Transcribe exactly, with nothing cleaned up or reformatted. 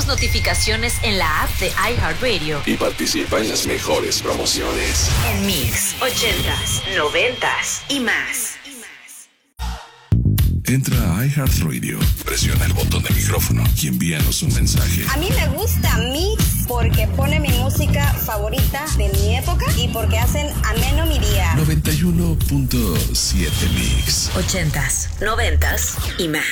tus notificaciones en la app de iHeartRadio y participa en las mejores promociones. En Mix, ochentas, noventas y más. Entra a iHeartRadio, presiona el botón de micrófono y envíanos un mensaje. A mí me gusta Mix porque pone mi música favorita de mi época y porque hacen ameno mi día. noventa y uno punto siete Mix. Ochentas, noventas y más.